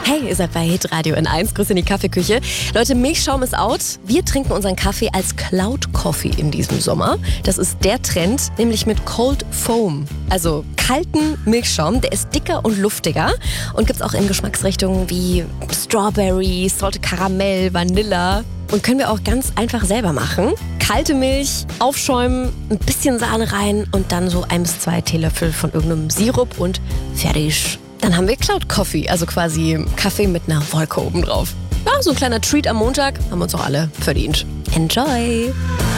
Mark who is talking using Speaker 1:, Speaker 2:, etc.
Speaker 1: Hey, ihr seid bei Hitradio N1. Grüße in die Kaffeeküche. Leute, Milchschaum ist out. Wir trinken unseren Kaffee als Cloud Coffee in diesem Sommer. Das ist der Trend, nämlich mit Cold Foam. Also kalten Milchschaum. Der ist dicker und luftiger und gibt's auch in Geschmacksrichtungen wie Strawberry, Salted Karamell, Vanilla. Und können wir auch ganz einfach selber machen. Kalte Milch, aufschäumen, ein bisschen Sahne rein und dann so 1 bis 2 Teelöffel von irgendeinem Sirup und fertig. Dann haben wir Cloud Coffee, also quasi Kaffee mit einer Wolke oben drauf. Ja, so ein kleiner Treat am Montag, haben wir uns auch alle verdient. Enjoy!